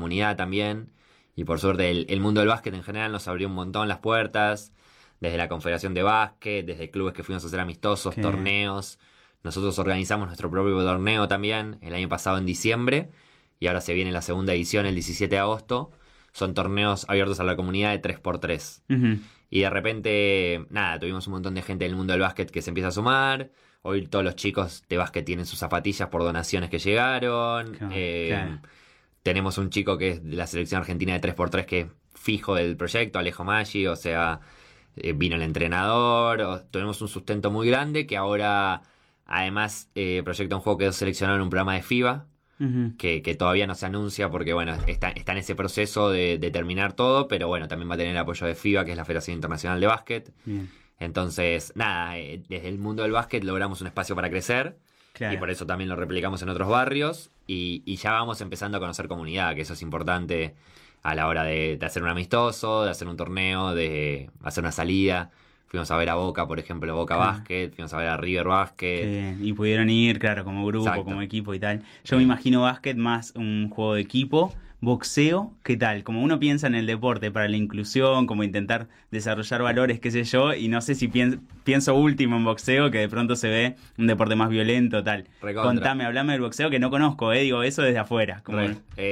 comunidad también. Y por suerte el mundo del básquet en general nos abrió un montón las puertas. Desde la Confederación de Básquet, desde clubes que fuimos a hacer amistosos, torneos. Nosotros organizamos nuestro propio torneo también el año pasado en diciembre. Y ahora se viene la segunda edición el 17 de agosto. Son torneos abiertos a la comunidad de 3x3. Ujú. Y de repente, nada, tuvimos un montón de gente del mundo del básquet que se empieza a sumar. Hoy todos los chicos de básquet tienen sus zapatillas por donaciones que llegaron. Claro. Tenemos un chico que es de la selección argentina de 3x3 que es fijo del proyecto, Alejo Maggi, o sea, vino el entrenador. Tenemos un sustento muy grande que ahora, además, proyecta un juego que quedó seleccionado en un programa de FIBA. Ujú. Que todavía no se anuncia porque, bueno, está en ese proceso de terminar todo, pero bueno, también va a tener el apoyo de FIBA, que es la Federación Internacional de Básquet. Bien. Entonces, nada, desde el mundo del básquet logramos un espacio para crecer. Claro. Y por eso también lo replicamos en otros barrios. Y ya vamos empezando a conocer comunidad, que eso es importante a la hora de hacer un amistoso, de hacer un torneo, de hacer una salida. Fuimos a ver a Boca, por ejemplo, Boca Basket. Fuimos a ver a River Basket. Bien. Y pudieron ir, claro, como grupo, Exacto. como equipo y tal. Yo me imagino básquet más un juego de equipo. Boxeo, ¿qué tal? Como uno piensa en el deporte para la inclusión, como intentar desarrollar valores, qué sé yo, y no sé si pienso último en boxeo, que de pronto se ve un deporte más violento, tal. Recontra. Contame, hablame del boxeo que no conozco, digo eso desde afuera. Como...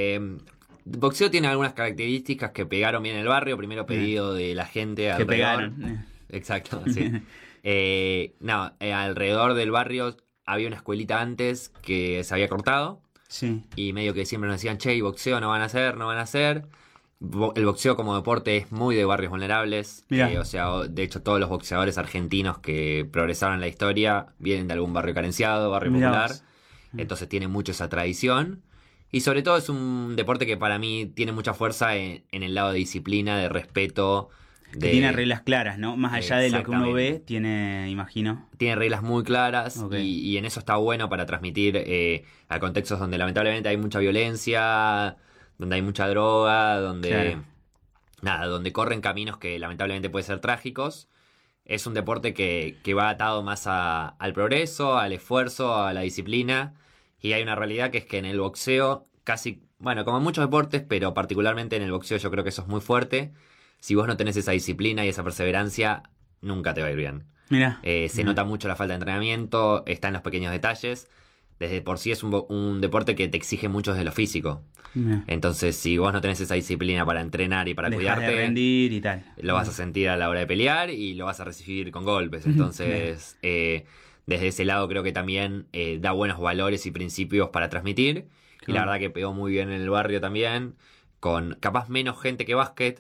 Boxeo tiene algunas características que pegaron bien en el barrio. Primero pedido de la gente que alrededor. pegaron. Exacto, sí. Alrededor del barrio había una escuelita antes que se había cortado. Sí. Y medio que siempre nos decían, che, y boxeo no van a hacer, no van a hacer. El boxeo como deporte es muy de barrios vulnerables. Mirá. O sea, de hecho todos los boxeadores argentinos que progresaron en la historia vienen de algún barrio carenciado, barrio Mirá popular. vos. Entonces tiene mucho esa tradición. Y sobre todo es un deporte que para mí tiene mucha fuerza en el lado de disciplina, de respeto. Que tiene reglas claras, ¿no? Más allá de lo que uno Exactamente. ve, tiene, imagino. Tiene reglas muy claras. Ok. Y en eso está bueno para transmitir a contextos donde lamentablemente hay mucha violencia, donde hay mucha droga, donde Claro. nada, donde corren caminos que lamentablemente pueden ser trágicos. Es un deporte que va atado más al progreso, al esfuerzo, a la disciplina. Y hay una realidad que es que en el boxeo, casi, bueno, como en muchos deportes, pero particularmente en el boxeo yo creo que eso es muy fuerte. Si vos no tenés esa disciplina y esa perseverancia, nunca te va a ir bien. Mira. Se nota mucho la falta de entrenamiento, está en los pequeños detalles. Desde por sí es un deporte que te exige mucho desde lo físico. Entonces, si vos no tenés esa disciplina para entrenar y para Dejás cuidarte, de rendir y tal. lo vas a sentir a la hora de pelear y lo vas a recibir con golpes. Entonces, desde ese lado creo que también da buenos valores y principios para transmitir. Y la verdad que pegó muy bien en el barrio también, con capaz menos gente que básquet,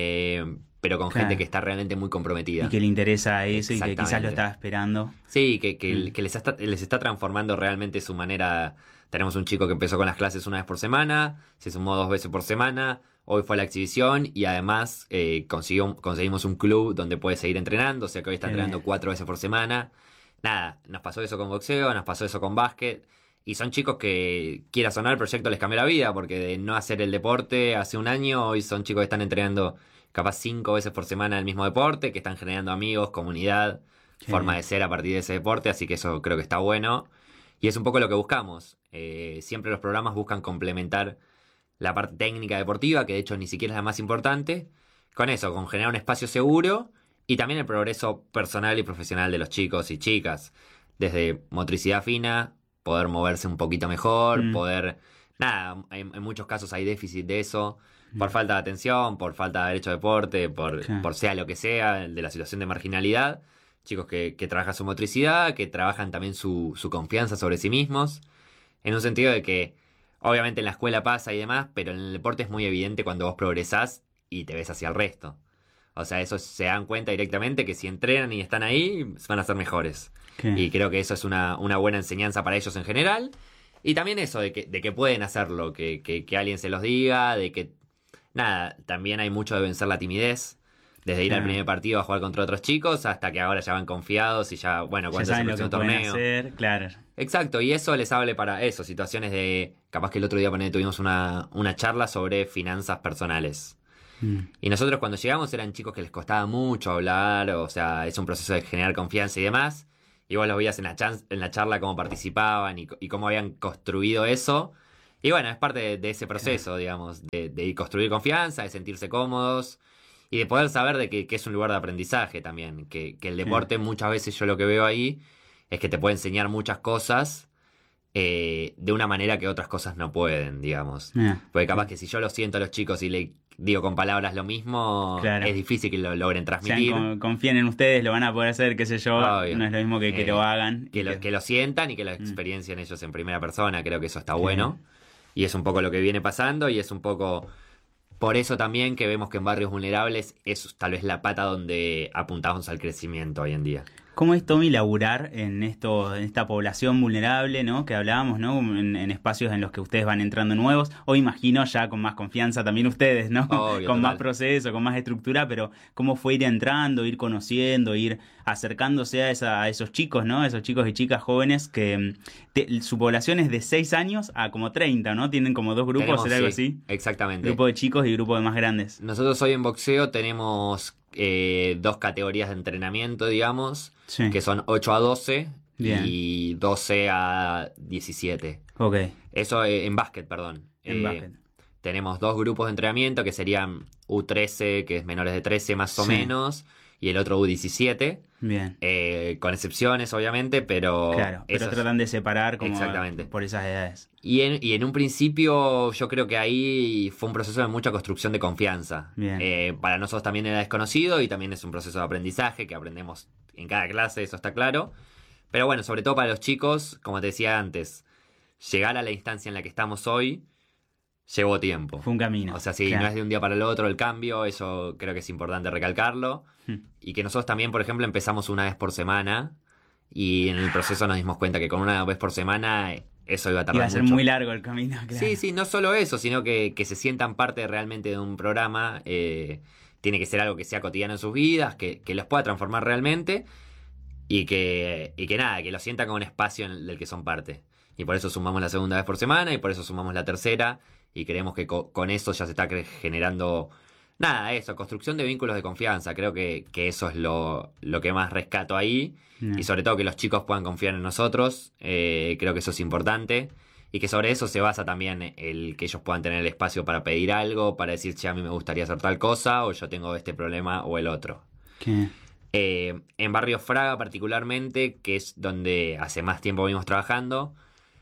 pero con gente que está realmente muy comprometida. Y que le interesa eso y que quizás Exactamente. lo estaba esperando. Sí, que les está transformando realmente su manera. Tenemos un chico que empezó con las clases una vez por semana, se sumó 2 veces por semana, hoy fue a la exhibición y además conseguimos un club donde puede seguir entrenando, o sea que hoy está Qué entrenando bien. 4 veces por semana. Nada, nos pasó eso con boxeo, nos pasó eso con básquet. Y son chicos que, quiera sonar, el proyecto les cambió la vida, porque de no hacer el deporte hace un año, hoy son chicos que están entrenando capaz 5 veces por semana el mismo deporte, que están generando amigos, comunidad, forma de ser a partir de ese deporte, así que eso creo que está bueno. Y es un poco lo que buscamos. Siempre los programas buscan complementar la parte técnica deportiva, que de hecho ni siquiera es la más importante, con eso, con generar un espacio seguro y también el progreso personal y profesional de los chicos y chicas. Desde motricidad fina, poder moverse un poquito mejor, poder... Nada, en muchos casos hay déficit de eso, por falta de atención, por falta de haber hecho deporte, por sea lo que sea, de la situación de marginalidad. Chicos que trabajan su motricidad, que trabajan también su confianza sobre sí mismos, en un sentido de que obviamente en la escuela pasa y demás, pero en el deporte es muy evidente cuando vos progresás y te ves hacia el resto. O sea, eso se dan cuenta directamente que si entrenan y están ahí, van a ser mejores. Y creo que eso es una buena enseñanza para ellos en general. Y también eso de que pueden hacerlo, que alguien se los diga, de que... Nada, también hay mucho de vencer la timidez. Desde ir al primer partido a jugar contra otros chicos hasta que ahora ya van confiados y ya, bueno, Ya cuando es el saben lo que próximo pueden torneo. hacer, claro. Exacto, y eso les hable para eso, situaciones de... Capaz que el otro día tuvimos una charla sobre finanzas personales. Y nosotros cuando llegamos eran chicos que les costaba mucho hablar, o sea, es un proceso de generar confianza y demás. Y vos los veías en la charla cómo participaban y cómo habían construido eso. Y bueno, es parte de ese proceso, digamos, de construir confianza, de sentirse cómodos y de poder saber de que es un lugar de aprendizaje también. Que el deporte muchas veces yo lo que veo ahí es que te puede enseñar muchas cosas de una manera que otras cosas no pueden, digamos. Porque capaz que si yo lo siento a los chicos y le digo con palabras lo mismo, Claro. es difícil que lo logren transmitir. Confíen en ustedes, lo van a poder hacer, qué sé yo. Obvio. No es lo mismo que lo hagan. Que lo sientan y que lo experiencien ellos en primera persona. Creo que eso está bueno. Y es un poco lo que viene pasando y es un poco por eso también que vemos que en barrios vulnerables es tal vez la pata donde apuntamos al crecimiento hoy en día. ¿Cómo es, Tommy, laburar en esta población vulnerable, ¿no? Que hablábamos, ¿no? En espacios en los que ustedes van entrando nuevos, o imagino ya con más confianza también ustedes, ¿no? Obvio, con total. más proceso, con más estructura, pero ¿cómo fue ir entrando, ir conociendo, ir acercándose a esos chicos, ¿no? Esos chicos y chicas jóvenes que su población es de 6 años a como 30, ¿no? Tienen como 2 grupos, Tenemos, ¿era algo sí, así? exactamente. Grupo de chicos y grupo de más grandes. Nosotros hoy en boxeo tenemos 2 categorías de entrenamiento, digamos, Sí. que son 8 a 12 Bien. y 12 a 17. Ok, Eso en básquet, perdón. en básquet. Tenemos 2 grupos de entrenamiento que serían U13, que es menores de 13 más o Sí. menos, y el otro U17, Bien. con excepciones obviamente, pero... Claro, pero esos- tratan de separar como Exactamente. por esas edades. Y en un principio yo creo que ahí fue un proceso de mucha construcción de confianza. Bien. Para nosotros también era desconocido y también es un proceso de aprendizaje que aprendemos en cada clase, eso está claro. Pero bueno, sobre todo para los chicos, como te decía antes, llegar a la instancia en la que estamos hoy llevó tiempo. Fue un camino. O sea, sí, Claro. no es de un día para el otro el cambio, eso creo que es importante recalcarlo. Y que nosotros también, por ejemplo, empezamos una vez por semana y en el proceso nos dimos cuenta que con una vez por semana eso iba a tardar Iba a ser mucho. muy largo el camino, claro. Sí, sí, no solo eso, sino que se sientan parte realmente de un programa. Tiene que ser algo que sea cotidiano en sus vidas, que los pueda transformar realmente y que nada, que lo sientan como un espacio del que son parte. Y por eso sumamos la segunda vez por semana y por eso sumamos la tercera y creemos que con eso ya se está generando, nada, eso, construcción de vínculos de confianza. Creo que eso es lo que más rescato ahí. Bien. Y sobre todo que los chicos puedan confiar en nosotros. Creo que eso es importante. Y que sobre eso se basa también el que ellos puedan tener el espacio para pedir algo, para decir, che, a mí me gustaría hacer tal cosa, o yo tengo este problema o el otro. ¿Qué? En Barrio Fraga particularmente, que es donde hace más tiempo venimos trabajando,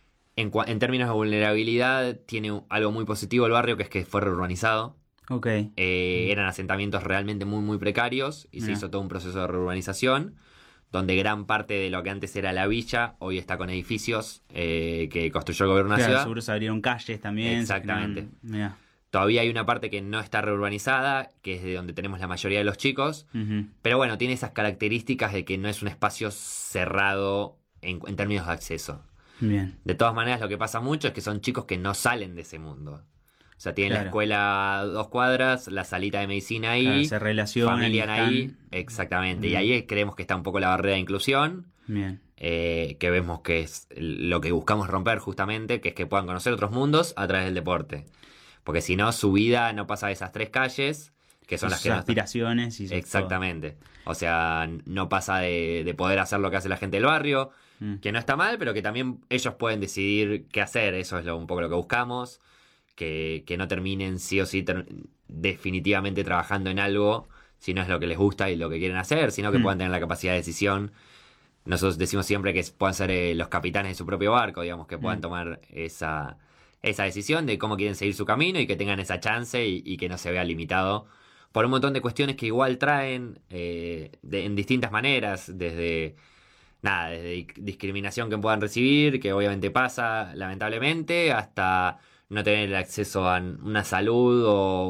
en términos de vulnerabilidad tiene algo muy positivo el barrio, que es que fue reurbanizado. Ok. Eran asentamientos realmente muy muy precarios y se Mirá. hizo todo un proceso de reurbanización donde gran parte de lo que antes era la villa hoy está con edificios que construyó el gobierno de la Claro, ciudad. seguro se abrieron calles también. Exactamente. Mira. Todavía hay una parte que no está reurbanizada, que es de donde tenemos la mayoría de los chicos, pero bueno, tiene esas características de que no es un espacio cerrado en términos de acceso. Bien. De todas maneras, lo que pasa mucho es que son chicos que no salen de ese mundo. O sea, tienen la Claro. escuela a 2 cuadras, la salita de medicina ahí, Claro, se relacionan. familia y ahí, están- exactamente. Y Mm. ahí creemos que está un poco la barrera de inclusión, Bien. que vemos que es lo que buscamos romper justamente, que es que puedan conocer otros mundos a través del deporte. Porque si no, su vida no pasa de esas 3 calles, que son las Sus que no están- aspiraciones y sus Exactamente. O sea, no pasa de poder hacer lo que hace la gente del barrio, todo. que no está mal, pero que también ellos pueden decidir qué hacer. Eso es un poco lo que buscamos. Que no terminen sí o sí definitivamente trabajando en algo si no es lo que les gusta y lo que quieren hacer, sino que Mm. puedan tener la capacidad de decisión. Nosotros decimos siempre que puedan ser los capitanes de su propio barco, digamos, que puedan tomar esa decisión de cómo quieren seguir su camino y que tengan esa chance y que no se vea limitado por un montón de cuestiones que igual traen en distintas maneras, desde discriminación que puedan recibir, que obviamente pasa lamentablemente, hasta no tener el acceso a una salud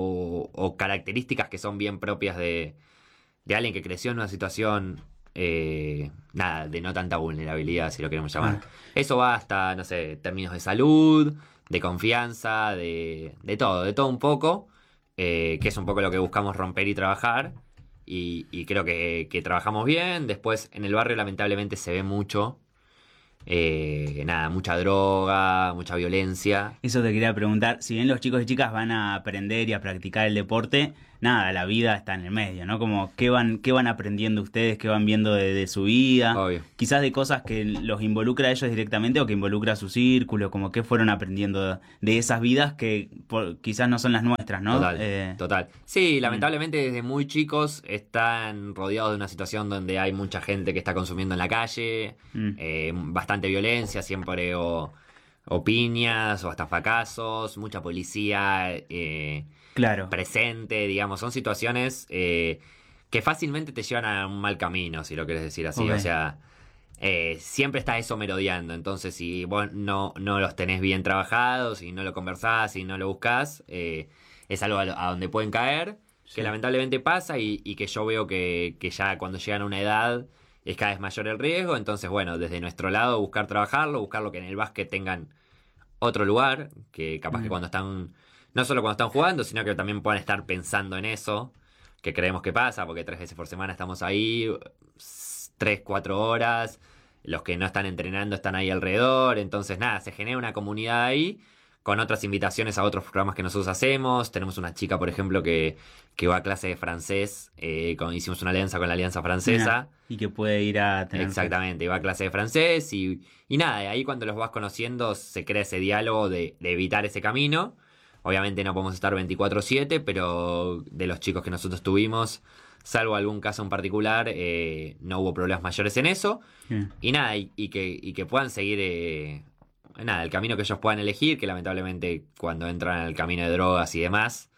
o características que son bien propias de alguien que creció en una situación de no tanta vulnerabilidad, si lo queremos llamar. Ah. Eso va hasta, no sé, términos de salud, de confianza, de todo un poco, que es un poco lo que buscamos romper y trabajar. Y creo que trabajamos bien. Después en el barrio lamentablemente se ve mucho Nada, mucha droga, mucha violencia. Eso te quería preguntar, si bien los chicos y chicas van a aprender y a practicar el deporte, nada, la vida está en el medio, ¿no? Como qué van aprendiendo ustedes, qué van viendo de su vida, Obvio. quizás de cosas que los involucra a ellos directamente o que involucra a su círculo, como qué fueron aprendiendo de esas vidas que quizás no son las nuestras, ¿no? Total, total. Sí, lamentablemente desde muy chicos están rodeados de una situación donde hay mucha gente que está consumiendo en la calle, bastante violencia, siempre o piñas o hasta fracasos, mucha policía Claro, presente, digamos, son situaciones que fácilmente te llevan a un mal camino, si lo quieres decir así, ok. o sea... siempre está eso merodeando. Entonces, si vos no los tenés bien trabajados, si no lo conversás, si no lo buscás, es algo a donde pueden caer, Sí. que lamentablemente pasa y que yo veo que ya cuando llegan a una edad es cada vez mayor el riesgo. Entonces, bueno, desde nuestro lado buscar trabajarlo, buscarlo que en el básquet tengan otro lugar, que capaz que Mm. cuando están, no solo cuando están jugando, sino que también puedan estar pensando en eso, que creemos que pasa, porque 3 veces por semana estamos ahí, 3, 4 horas, los que no están entrenando están ahí alrededor, entonces nada, se genera una comunidad ahí, con otras invitaciones a otros programas que nosotros hacemos, tenemos una chica, por ejemplo, que va a clase de francés, hicimos una alianza con la Alianza Francesa. Mira, y que puede ir a tener... Exactamente, iba a clase de francés y nada, y ahí cuando los vas conociendo se crea ese diálogo de evitar ese camino. Obviamente no podemos estar 24/7, pero de los chicos que nosotros tuvimos, salvo algún caso en particular, no hubo problemas mayores en eso. Bien. Y nada, y que puedan seguir, nada, el camino que ellos puedan elegir, que lamentablemente cuando entran al camino de drogas y demás,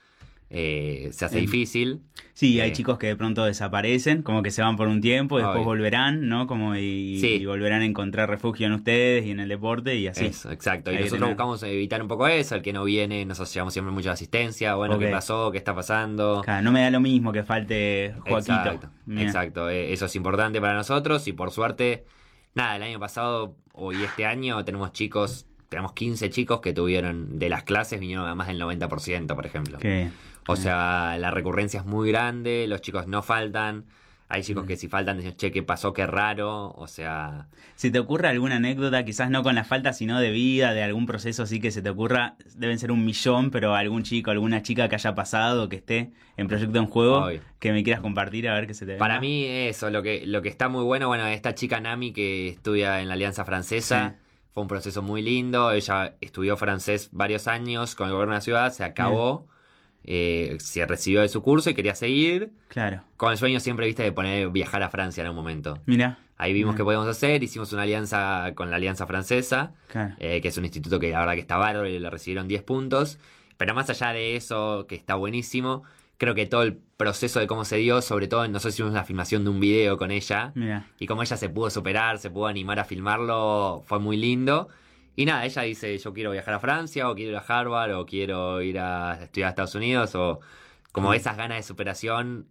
se hace difícil. Sí, hay chicos que de pronto desaparecen, como que se van por un tiempo, después Obvio. volverán, ¿no? Como Sí. y volverán a encontrar refugio en ustedes y en el deporte y así. Eso, exacto. Y Hay que nosotros tener- buscamos evitar un poco eso. El que no viene, nos llevamos siempre mucha asistencia. Bueno, Ok. ¿qué pasó? ¿Qué está pasando? Claro, no me da lo mismo que falte Joaquito. Exacto, Mira. exacto. Eso es importante para nosotros. Y por suerte, nada, el año pasado y este año tenemos 15 chicos que tuvieron de las clases, vinieron a más del 90%, por ejemplo. Qué bien. O sea, la recurrencia es muy grande, los chicos no faltan. Hay chicos que si faltan dicen, che, ¿qué pasó? Qué raro. O sea, ¿Se te ocurre alguna anécdota, quizás no con la falta, sino de vida, de algún proceso así que se te ocurra? Deben ser 1.000.000, pero algún chico, alguna chica que haya pasado, que esté en proyecto en juego, Obvio. que me quieras compartir, a ver qué se te para venga. mí eso, lo que está muy bueno, esta chica Nami que estudia en la Alianza Francesa, Sí. fue un proceso muy lindo, ella estudió francés varios años con el gobierno de la ciudad, se acabó, se recibió de su curso y quería seguir, Claro. con el sueño siempre, viste, de viajar a Francia en un momento. Mira. Ahí vimos qué podíamos hacer, hicimos una alianza con la Alianza Francesa, Claro. que es un instituto que la verdad que está bárbaro y le recibieron 10 puntos. Pero más allá de eso, que está buenísimo, creo que todo el proceso de cómo se dio, sobre todo nosotros hicimos la filmación de un video con ella, Mira. y cómo ella se pudo superar, se pudo animar a filmarlo, fue muy lindo. Y nada, ella dice, yo quiero viajar a Francia, o quiero ir a Harvard, o quiero ir a estudiar a Estados Unidos, o como esas ganas de superación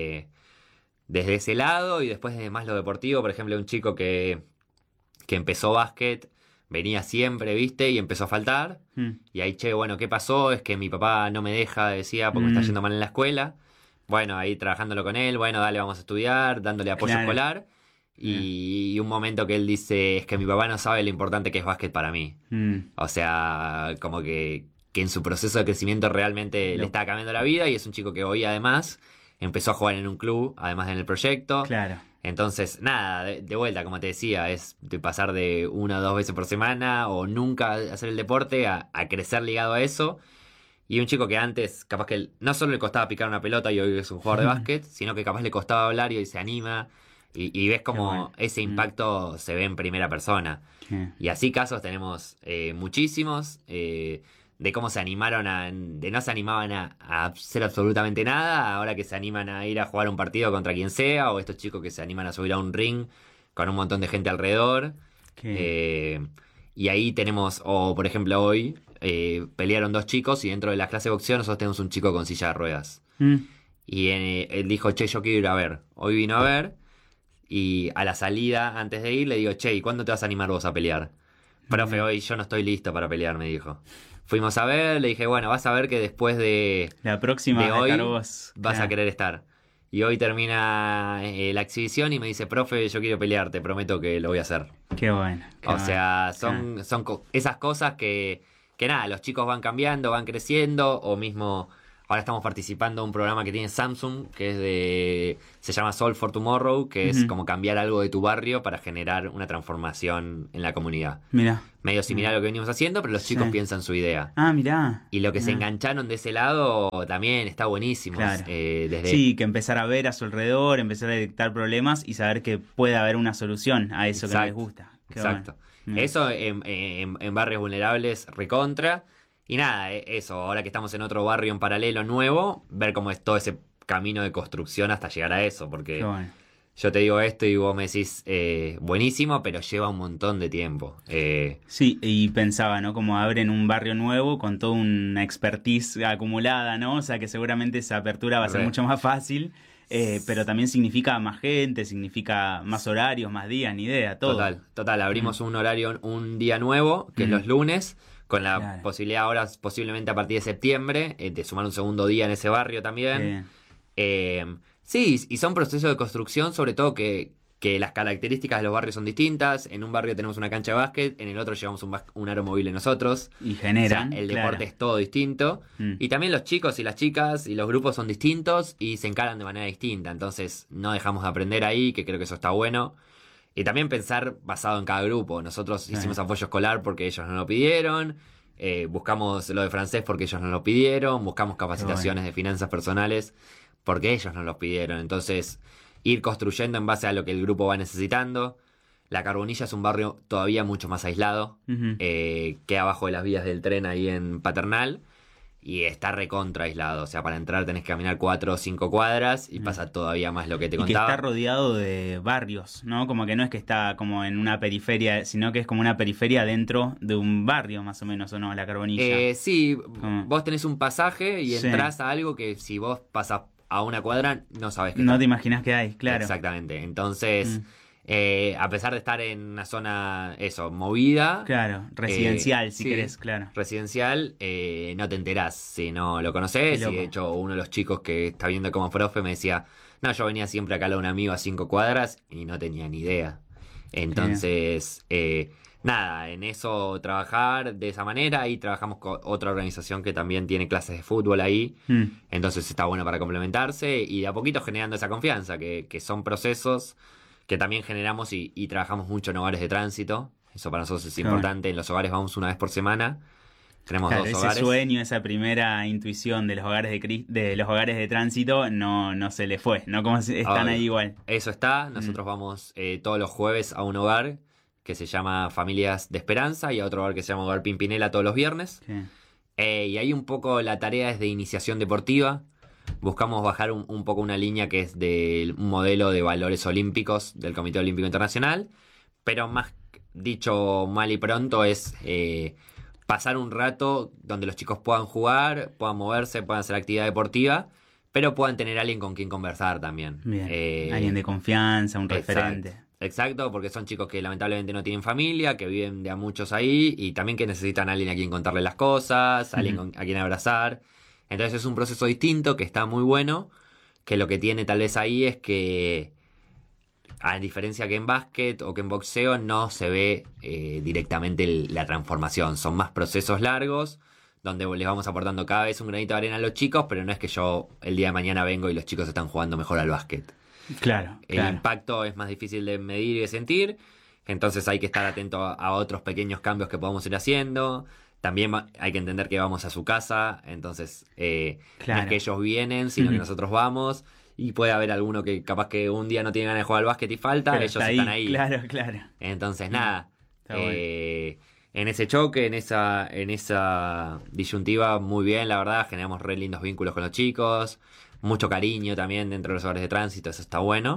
desde ese lado, y después desde más lo deportivo. Por ejemplo, un chico que empezó básquet, venía siempre, ¿viste? Y empezó a faltar. Y ahí, che, bueno, ¿qué pasó? Es que mi papá no me deja, decía, porque me está yendo mal en la escuela. Bueno, ahí trabajándolo con él, bueno, dale, vamos a estudiar, dándole apoyo Claro. escolar. Y un momento que él dice, es que mi papá no sabe lo importante que es básquet para mí. O sea, como que en su proceso de crecimiento realmente le estaba cambiando la vida, y es un chico que hoy además empezó a jugar en un club, además en el proyecto. Claro. Entonces, nada, de vuelta, como te decía, es de pasar de 1 o 2 veces por semana o nunca hacer el deporte a crecer ligado a eso. Y un chico que antes, capaz que no solo le costaba picar una pelota y hoy es un jugador de básquet, sino que capaz le costaba hablar y hoy se anima. Y ves como bueno. ese impacto se ve en primera persona. Sí. Y así casos tenemos muchísimos, de cómo se animaron de no se animaban a hacer absolutamente nada, ahora que se animan a ir a jugar un partido contra quien sea, o estos chicos que se animan a subir a un ring con un montón de gente alrededor. Y ahí tenemos, o por ejemplo hoy, pelearon 2 chicos y dentro de la clase de boxeo nosotros tenemos un chico con silla de ruedas. Y él dijo, che, yo quiero ir a ver. Hoy vino a ver. Y a la salida, antes de ir, le digo, che, ¿y cuándo te vas a animar vos a pelear? Profe, hoy yo no estoy listo para pelear, me dijo. Fuimos a ver, le dije, bueno, vas a ver que después de La próxima hoy estar vos. vas a Claro. querer estar. y hoy termina la exhibición y me dice, profe, yo quiero pelear, te prometo que lo voy a hacer. Qué bueno. O sea, son esas cosas que nada, los chicos van cambiando, van creciendo, o mismo ahora estamos participando en un programa que tiene Samsung, que se llama Solve for Tomorrow, que es como cambiar algo de tu barrio para generar una transformación en la comunidad. Mira. Medio similar a lo que venimos haciendo, pero los chicos piensan su idea. Ah, mirá. Y lo que se engancharon de ese lado también está buenísimo. Claro. Desde... Sí, que empezar a ver a su alrededor, empezar a detectar problemas y saber que puede haber una solución a eso que no les gusta. Qué Exacto. bueno. Eso en barrios vulnerables recontra. Y nada, eso, ahora que estamos en otro barrio en paralelo nuevo, ver cómo es todo ese camino de construcción hasta llegar a eso. Porque Qué bueno. yo te digo esto y vos me decís buenísimo, pero lleva un montón de tiempo. Sí, y pensaba, ¿no? Como abren un barrio nuevo con toda una expertise acumulada, ¿no? O sea que seguramente esa apertura va a ser mucho más fácil. Pero también significa más gente, significa más horarios, más días, ni idea, todo. Total. Abrimos un horario, un día nuevo, que es los lunes, con la posibilidad ahora, posiblemente a partir de septiembre, de sumar un segundo día en ese barrio también. Sí, y son procesos de construcción, sobre todo que las características de los barrios son distintas. En un barrio tenemos una cancha de básquet, en el otro llevamos un aro móvil nosotros. Y generan. O sea, el deporte es todo distinto. Y también los chicos y las chicas y los grupos son distintos y se encaran de manera distinta. Entonces no dejamos de aprender ahí, que creo que eso está bueno. Y también pensar basado en cada grupo. Nosotros hicimos apoyo escolar porque ellos nos lo pidieron. Buscamos lo de francés porque ellos nos lo pidieron. Buscamos capacitaciones de finanzas personales porque ellos nos lo pidieron. Entonces, ir construyendo en base a lo que el grupo va necesitando. La Carbonilla es un barrio todavía mucho más aislado. Queda abajo de las vías del tren ahí en Paternal. Y está recontra aislado. O sea, para entrar tenés que caminar 4 o 5 cuadras y pasa todavía más lo que te contaba. Y que está rodeado de barrios, ¿no? Como que no es que está como en una periferia, sino que es como una periferia dentro de un barrio, más o menos, ¿o no? La Carbonilla. Sí, vos tenés un pasaje y entrás a algo que si vos pasás a una cuadra no sabés qué no te imaginas que hay, claro. Exactamente. Entonces, a pesar de estar en una zona, movida. Claro, residencial, si querés, claro. Residencial, no te enterás si no lo conocés. Y de hecho, uno de los chicos que está viendo como profe me decía, no, yo venía siempre acá a un amigo a 5 cuadras y no tenía ni idea. Entonces, nada, en eso trabajar de esa manera. Y trabajamos con otra organización que también tiene clases de fútbol ahí. Entonces está bueno para complementarse y de a poquito generando esa confianza, que son procesos que también generamos y trabajamos mucho en hogares de tránsito. Eso para nosotros es importante. En los hogares vamos una vez por semana. Tenemos 2 hogares. Ese sueño, esa primera intuición de los hogares de los hogares de tránsito no se le fue, ¿no? Como están ahí igual. Eso está. Nosotros vamos todos los jueves a un hogar que se llama Familias de Esperanza y a otro hogar que se llama Hogar Pimpinela todos los viernes. Y ahí un poco la tarea es de iniciación deportiva. Buscamos bajar un poco una línea que es de un modelo de valores olímpicos del Comité Olímpico Internacional, pero más dicho mal y pronto es pasar un rato donde los chicos puedan jugar, puedan moverse, puedan hacer actividad deportiva, pero puedan tener alguien con quien conversar también. Bien. Alguien de confianza, un referente. Exacto, porque son chicos que lamentablemente no tienen familia, que viven de a muchos ahí y también que necesitan a alguien a quien contarle las cosas, alguien a quien abrazar. Entonces es un proceso distinto que está muy bueno, que lo que tiene tal vez ahí es que, a diferencia que en básquet o que en boxeo, no se ve directamente la transformación. Son más procesos largos, donde les vamos aportando cada vez un granito de arena a los chicos, pero no es que yo el día de mañana vengo y los chicos están jugando mejor al básquet. Claro. El impacto es más difícil de medir y de sentir, entonces hay que estar atento a otros pequeños cambios que podamos ir haciendo. También hay que entender que vamos a su casa, entonces no es que ellos vienen, sino que nosotros vamos. Y puede haber alguno que capaz que un día no tiene ganas de jugar al básquet y falta, pero ellos están ahí. Claro. Entonces nada, en ese choque, en esa disyuntiva, muy bien, la verdad, generamos re lindos vínculos con los chicos, mucho cariño también dentro de los hogares de tránsito, eso está bueno.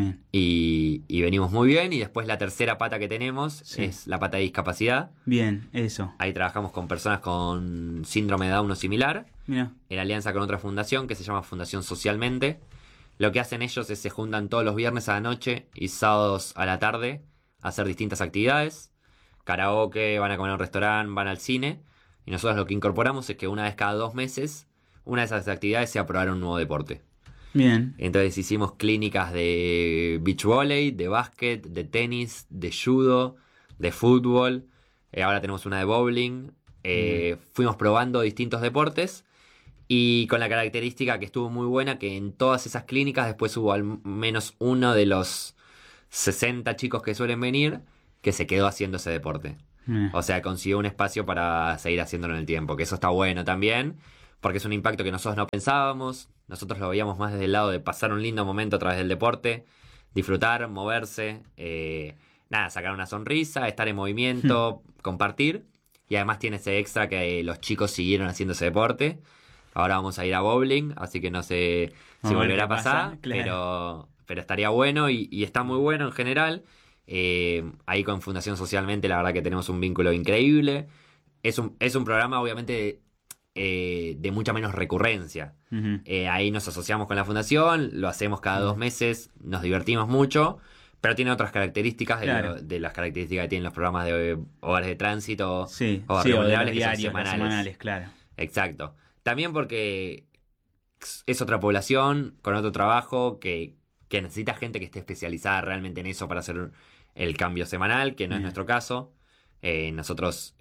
Y venimos muy bien. Y después la tercera pata que tenemos es la pata de discapacidad. Bien, eso. Ahí trabajamos con personas con síndrome de Down o similar. Mira. En alianza con otra fundación que se llama Fundación Socialmente. Lo que hacen ellos es se juntan todos los viernes a la noche y sábados a la tarde a hacer distintas actividades. Karaoke, van a comer a un restaurante, van al cine. Y nosotros lo que incorporamos es que una vez cada 2 meses, una de esas actividades sea probar un nuevo deporte. Bien. Entonces hicimos clínicas de beach volley, de básquet, de tenis, de judo, de fútbol. Ahora tenemos una de bowling. Fuimos probando distintos deportes y con la característica que estuvo muy buena que en todas esas clínicas después hubo al menos uno de los 60 chicos que suelen venir que se quedó haciendo ese deporte. O sea, consiguió un espacio para seguir haciéndolo en el tiempo, que eso está bueno también, porque es un impacto que nosotros no pensábamos, nosotros lo veíamos más desde el lado de pasar un lindo momento a través del deporte, disfrutar, moverse, nada, sacar una sonrisa, estar en movimiento, compartir, y además tiene ese extra que los chicos siguieron haciendo ese deporte. Ahora vamos a ir a bowling, así que no sé si volverá a pasar, claro. pero estaría bueno y está muy bueno en general. Ahí con Fundación Socialmente la verdad que tenemos un vínculo increíble. Es un programa obviamente de mucha menos recurrencia. Ahí nos asociamos con la fundación, lo hacemos cada 2 meses, nos divertimos mucho, pero tiene otras características de las características que tienen los programas de hogares de tránsito o de los diarios, semanales, claro. Exacto. También porque es otra población con otro trabajo que necesita gente que esté especializada realmente en eso para hacer el cambio semanal, que no es nuestro caso. Nosotros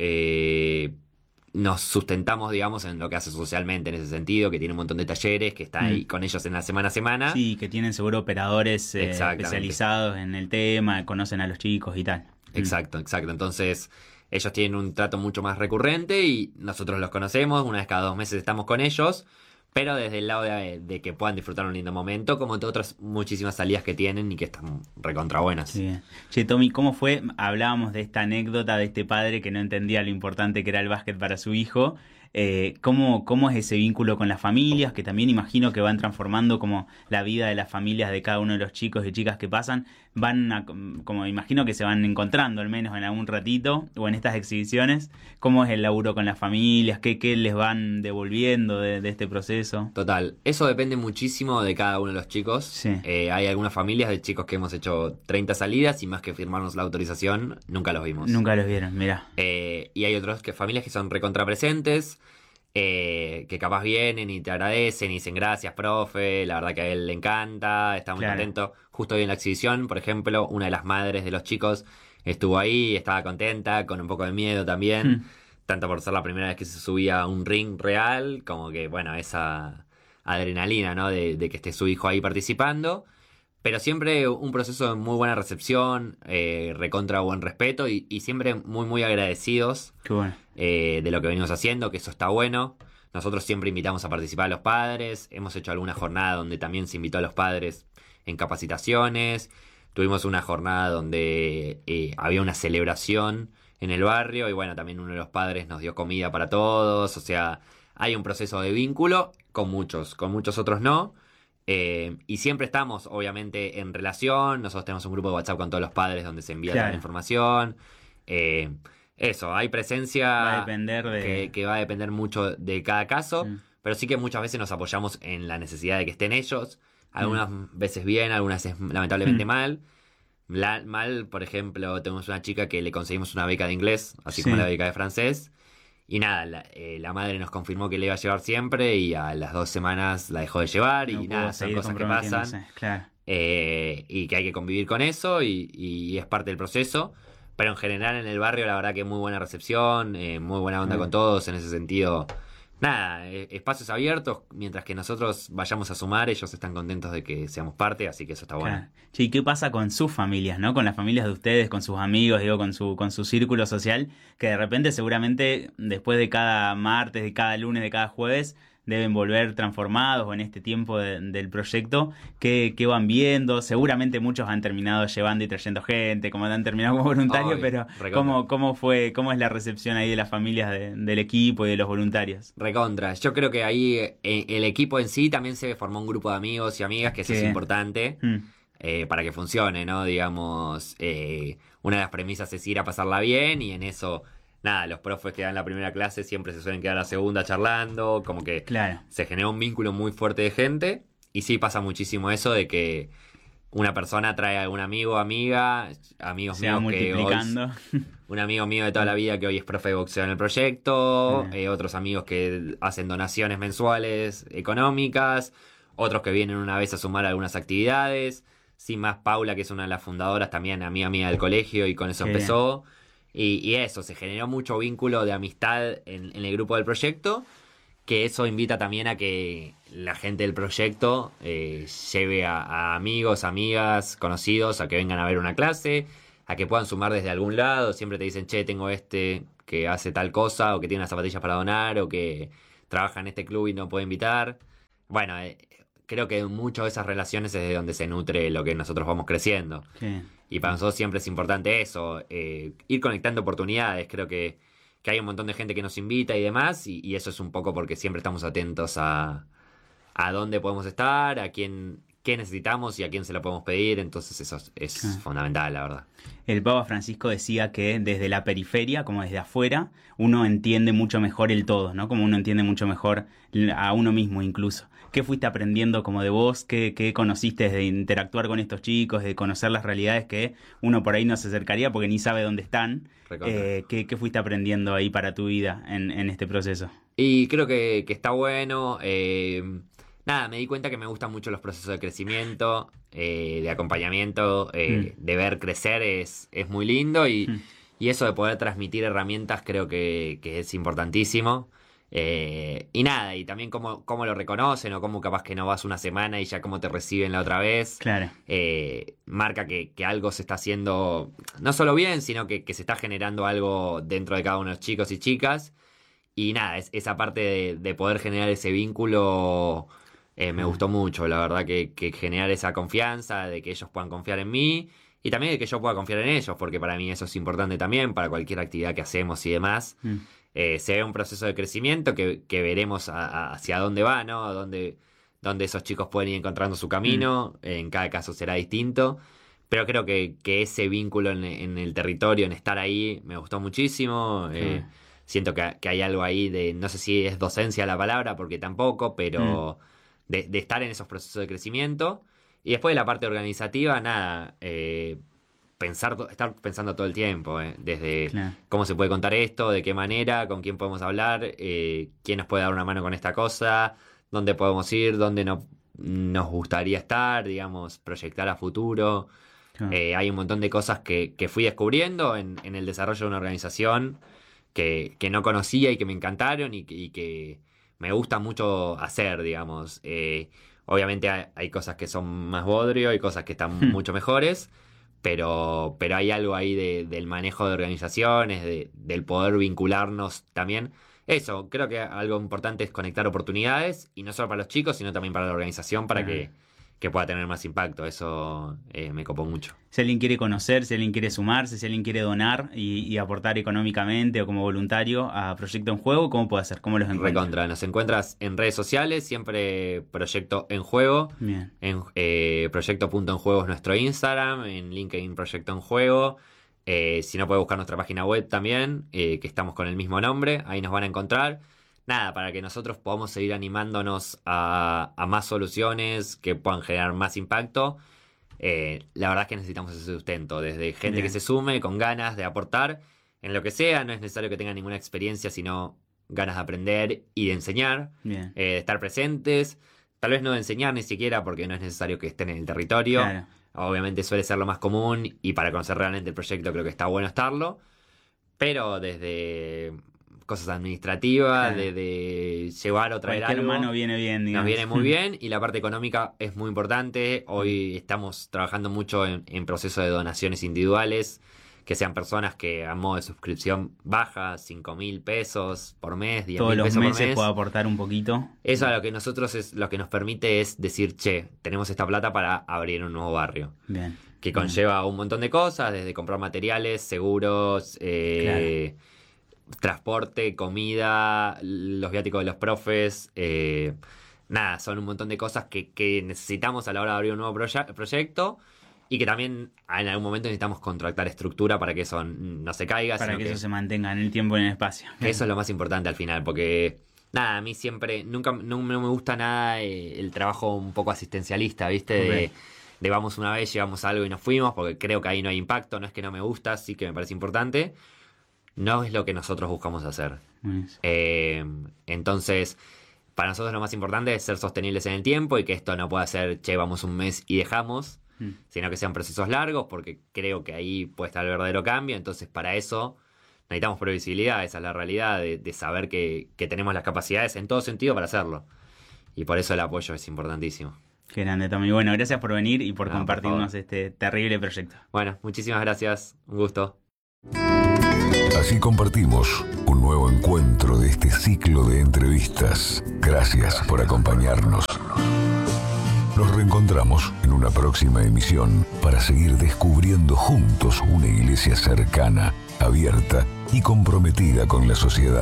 nos sustentamos, digamos, en lo que hace socialmente en ese sentido, que tiene un montón de talleres, que está ahí con ellos en la semana a semana. Sí, que tienen seguro operadores especializados en el tema, conocen a los chicos y tal. Exacto. Entonces, ellos tienen un trato mucho más recurrente y nosotros los conocemos, una vez cada 2 meses estamos con ellos, pero desde el lado de que puedan disfrutar un lindo momento, como de otras muchísimas salidas que tienen y que están recontra buenas. Sí. Che, Tommy, ¿cómo fue? Hablábamos de esta anécdota de este padre que no entendía lo importante que era el básquet para su hijo. ¿Cómo es ese vínculo con las familias? Que también imagino que van transformando como la vida de las familias de cada uno de los chicos y chicas que pasan. Como imagino que se van encontrando al menos en algún ratito o en estas exhibiciones. ¿Cómo es el laburo con las familias? ¿Qué les van devolviendo de este proceso? Total, eso depende muchísimo de cada uno de los chicos. Sí. Hay algunas familias de chicos que hemos hecho 30 salidas y más que firmarnos la autorización, nunca los vimos. Nunca los vieron, mirá. Y hay otros familias que son recontrapresentes, que capaz vienen y te agradecen y dicen gracias, profe, la verdad que a él le encanta, está muy contento. Justo hoy en la exhibición, por ejemplo, una de las madres de los chicos estuvo ahí, estaba contenta, con un poco de miedo también, tanto por ser la primera vez que se subía a un ring real, como que, bueno, esa adrenalina, ¿no? De que esté su hijo ahí participando. Pero siempre un proceso de muy buena recepción, recontra buen respeto y siempre muy, muy agradecidos. Qué bueno. De lo que venimos haciendo, que eso está bueno. Nosotros siempre invitamos a participar a los padres. Hemos hecho alguna jornada donde también se invitó a los padres en capacitaciones. Tuvimos una jornada donde había una celebración en el barrio y bueno, también uno de los padres nos dio comida para todos. O sea, hay un proceso de vínculo con muchos otros no. Y siempre estamos, obviamente, en relación. Nosotros tenemos un grupo de WhatsApp con todos los padres donde se envía toda la información. Eso, hay presencia va a depender que va a depender mucho de cada caso, pero sí que muchas veces nos apoyamos en la necesidad de que estén ellos. Algunas veces bien, algunas veces lamentablemente mal. Mal, por ejemplo, tenemos una chica que le conseguimos una beca de inglés, así como la beca de francés. Y nada, la madre nos confirmó que le iba a llevar siempre y a las 2 semanas la dejó de llevar y nada, son cosas que pasan. Claro. Y que hay que convivir con eso y es parte del proceso. Pero en general en el barrio la verdad que muy buena recepción, muy buena onda con todos en ese sentido. Nada, espacios abiertos, mientras que nosotros vayamos a sumar, ellos están contentos de que seamos parte, así que eso está bueno. Claro. Sí, ¿y qué pasa con sus familias, no? Con las familias de ustedes, con sus amigos, digo, con su círculo social, que de repente seguramente después de cada martes, de cada lunes, de cada jueves, deben volver transformados o en este tiempo del proyecto, ¿qué van viendo? Seguramente muchos han terminado llevando y trayendo gente, como han terminado como voluntarios, pero ¿cómo es la recepción ahí de las familias del equipo y de los voluntarios? Recontra, yo creo que ahí el equipo en sí también se formó un grupo de amigos y amigas, que eso es importante para que funcione, ¿no? Digamos, una de las premisas es ir a pasarla bien y en eso... Nada, los profes que dan la primera clase siempre se suelen quedar a la segunda charlando, como que se genera un vínculo muy fuerte de gente. Y sí pasa muchísimo eso de que una persona trae a algún amigo o amiga, amigos míos que hoy, un amigo mío de toda la vida que hoy es profe de boxeo en el proyecto, otros amigos que hacen donaciones mensuales económicas, otros que vienen una vez a sumar algunas actividades. Sí, más Paula, que es una de las fundadoras, también amiga mía del colegio, y con eso Qué empezó. Y eso, se generó mucho vínculo de amistad en el grupo del proyecto, que eso invita también a que la gente del proyecto lleve a amigos, amigas, conocidos a que vengan a ver una clase, a que puedan sumar desde algún lado. Siempre te dicen, che, tengo este que hace tal cosa, o que tiene unas zapatillas para donar, o que trabaja en este club y no puede invitar. Bueno, creo que mucho de esas relaciones es de donde se nutre lo que nosotros vamos creciendo. qué- Y para nosotros siempre es importante eso, ir conectando oportunidades. Creo que hay un montón de gente que nos invita y demás, y eso es un poco porque siempre estamos atentos a dónde podemos estar, a quién, qué necesitamos y a quién se lo podemos pedir. Entonces eso es fundamental, la verdad. El Papa Francisco decía que desde la periferia, como desde afuera, uno entiende mucho mejor el todo, ¿no? Como uno entiende mucho mejor a uno mismo incluso. ¿Qué fuiste aprendiendo como de vos? ¿Qué conociste de interactuar con estos chicos, de conocer las realidades que uno por ahí no se acercaría porque ni sabe dónde están? Recontra. ¿Qué fuiste aprendiendo ahí para tu vida en este proceso? Y creo que está bueno. Nada, me di cuenta que me gustan mucho los procesos de crecimiento, de acompañamiento, de ver crecer es muy lindo, y eso de poder transmitir herramientas creo que es importantísimo. Y nada, y también cómo lo reconocen, o cómo capaz que no vas una semana y ya cómo te reciben la otra vez. Claro. Marca que algo se está haciendo no solo bien, sino que se está generando algo dentro de cada uno de los chicos y chicas. Y nada, esa parte de poder generar ese vínculo me gustó mucho. La verdad que generar esa confianza, de que ellos puedan confiar en mí, y también de que yo pueda confiar en ellos, porque para mí eso es importante también, para cualquier actividad que hacemos y demás. Se ve un proceso de crecimiento que veremos hacia dónde va, ¿no? Dónde esos chicos pueden ir encontrando su camino. En cada caso será distinto. Pero creo que ese vínculo en el territorio, en estar ahí, me gustó muchísimo. Siento que hay algo ahí de, no sé si es docencia la palabra, porque tampoco, pero de estar en esos procesos de crecimiento. Y después de la parte organizativa, nada, estar pensando todo el tiempo, desde Claro. cómo se puede contar esto, de qué manera, con quién podemos hablar, quién nos puede dar una mano con esta cosa, dónde podemos ir, dónde no, nos gustaría estar, digamos, proyectar a futuro. Claro. Hay un montón de cosas que fui descubriendo en el desarrollo de una organización que no conocía y que me encantaron y que me gusta mucho hacer, digamos. Obviamente hay cosas que son más bodrio, hay cosas que están mucho mejores, pero hay algo ahí del manejo de organizaciones, del poder vincularnos también. Eso, creo que algo importante es conectar oportunidades, y no solo para los chicos, sino también para la organización, para que pueda tener más impacto. Eso me copó mucho. Si alguien quiere conocer, si alguien quiere sumarse, si alguien quiere donar y aportar económicamente o como voluntario a Proyecto en Juego, ¿cómo puede hacer? ¿Cómo los encuentra? Recontra, nos encuentras en redes sociales, siempre Proyecto en Juego. Bien. En Proyecto.enjuego es nuestro Instagram, en LinkedIn Proyecto en Juego. Si no, puede buscar nuestra página web también, que estamos con el mismo nombre, ahí nos van a encontrar. Nada, para que nosotros podamos seguir animándonos a más soluciones que puedan generar más impacto. La verdad es que necesitamos ese sustento, desde gente Bien. que se sume con ganas de aportar en lo que sea. No es necesario que tengan ninguna experiencia, sino ganas de aprender y de enseñar, Bien. de estar presentes. Tal vez no de enseñar ni siquiera, porque no es necesario que estén en el territorio. Claro. Obviamente suele ser lo más común, y para conocer realmente el proyecto creo que está bueno estarlo. Pero desde cosas administrativas, Claro. de llevar o traer Cualquier algo, mano viene bien, nos digamos. viene muy bien. Y la parte económica es muy importante. Hoy estamos trabajando mucho en proceso de donaciones individuales, que sean personas que a modo de suscripción baja, 5.000 pesos por mes, 10.000 Todos los pesos por meses mes. puedo aportar un poquito. Eso a lo que nosotros lo que nos permite es decir, che, tenemos esta plata para abrir un nuevo barrio, Bien. que conlleva un montón de cosas, desde comprar materiales, seguros, transporte, comida, los viáticos de los profes. Nada, son un montón de cosas que necesitamos a la hora de abrir un nuevo proyecto, y que también en algún momento necesitamos contractar estructura para que eso no se caiga. Para sino que eso se mantenga en el tiempo y en el espacio. que eso es lo más importante al final, porque nada, a mí siempre, nunca, no me gusta nada el trabajo un poco asistencialista, ¿viste? Ok. De vamos una vez, llevamos algo y nos fuimos, porque creo que ahí no hay impacto. No es que no me gusta, sí que me parece importante. No es lo que nosotros buscamos hacer. Buenísimo. Entonces, para nosotros lo más importante es ser sostenibles en el tiempo y que esto no pueda ser, che, vamos un mes y dejamos, sino que sean procesos largos, porque creo que ahí puede estar el verdadero cambio. Entonces, para eso necesitamos previsibilidad, esa es la realidad, de saber que tenemos las capacidades en todo sentido para hacerlo. Y por eso el apoyo es importantísimo. Qué grande, Tommy. Bueno, gracias por venir y por No, por compartirnos favor. este terrible proyecto. Bueno, muchísimas gracias, un gusto. Así compartimos un nuevo encuentro de este ciclo de entrevistas. Gracias por acompañarnos. Nos reencontramos en una próxima emisión para seguir descubriendo juntos una iglesia cercana, abierta y comprometida con la sociedad.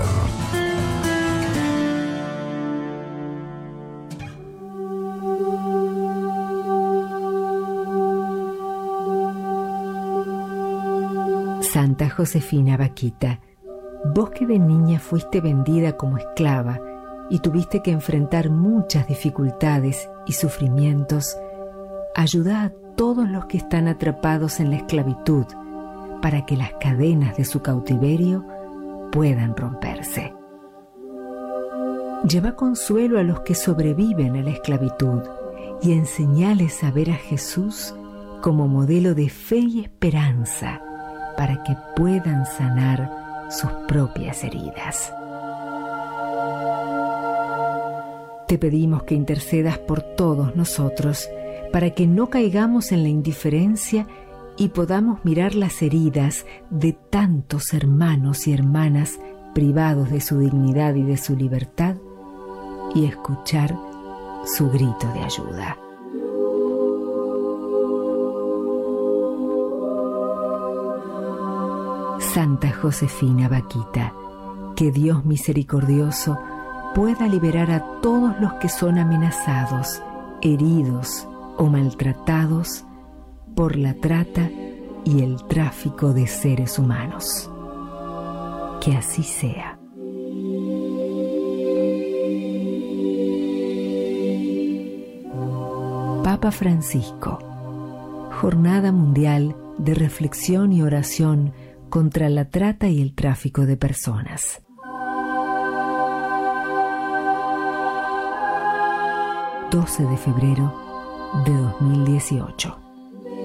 Santa Josefina Baquita, vos que de niña fuiste vendida como esclava y tuviste que enfrentar muchas dificultades y sufrimientos, ayuda a todos los que están atrapados en la esclavitud para que las cadenas de su cautiverio puedan romperse. Lleva consuelo a los que sobreviven a la esclavitud y enseñales a ver a Jesús como modelo de fe y esperanza para que puedan sanar sus propias heridas. Te pedimos que intercedas por todos nosotros para que no caigamos en la indiferencia y podamos mirar las heridas de tantos hermanos y hermanas privados de su dignidad y de su libertad y escuchar su grito de ayuda. Santa Josefina Baquita, que Dios misericordioso pueda liberar a todos los que son amenazados, heridos o maltratados por la trata y el tráfico de seres humanos. Que así sea. Papa Francisco, Jornada Mundial de Reflexión y Oración contra la trata y el tráfico de personas. ...12 de febrero de 2018.